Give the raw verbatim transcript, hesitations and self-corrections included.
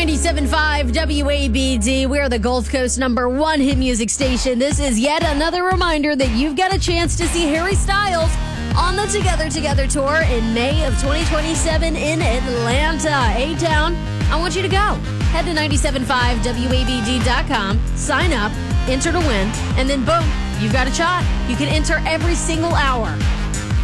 ninety-seven point five W A B D. We're the Gulf Coast number one hit music station. This is yet another reminder that you've got a chance to see Harry Styles on the Together Together tour in May of twenty twenty-seven in Atlanta. A-Town, I want you to go. Head to ninety-seven point five W A B D dot com, sign up, enter to win, and then boom, you've got a shot. You can enter every single hour